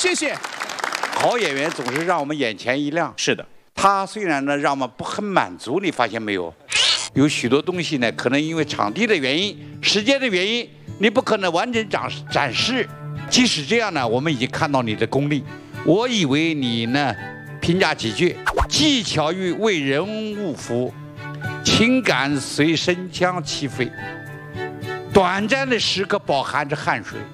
谢谢。 好演员总是让我们眼前一亮。 是的， 他虽然呢让我们不很满足，你发现没有？有许多东西呢，可能因为场地的原因、时间的原因，你不可能完整展示。即使这样呢，我们已经看到你的功力。我以为你呢，评价几句：技巧于为人物服务，情感随身腔起飞，短暂的时刻饱含着汗水。